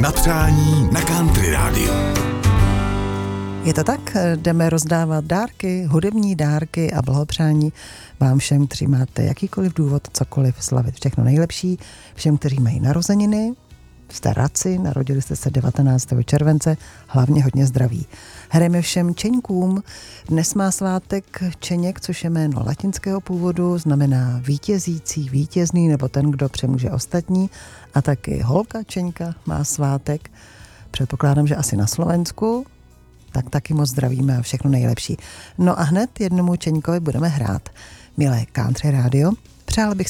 na přání na Country rádiu. Je to tak, jdeme rozdávat dárky, hudební dárky a blahopřání vám všem, kteří máte jakýkoliv důvod, cokoliv slavit. Všechno nejlepší všem, kteří mají narozeniny, jste raci, narodili jste se 19. července, hlavně hodně zdraví. Hrajeme všem Čeňkům. Dnes má svátek Čeněk, což je jméno latinského původu, znamená vítězící, vítězný nebo ten, kdo přemůže ostatní. A taky holka Čeňka má svátek. Předpokládám, že asi na Slovensku. Tak taky moc zdravíme a všechno nejlepší. No a hned jednomu Čeňkovi budeme hrát. Milé Country rádio, přála bych